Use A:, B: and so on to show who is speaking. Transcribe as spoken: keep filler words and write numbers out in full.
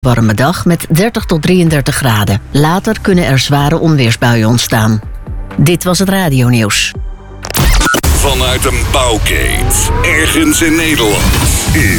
A: warme dag met dertig tot drieëndertig graden. Later kunnen er zware onweersbuien ontstaan. Dit was het radionieuws.
B: Vanuit een bouwkeet, ergens in Nederland, is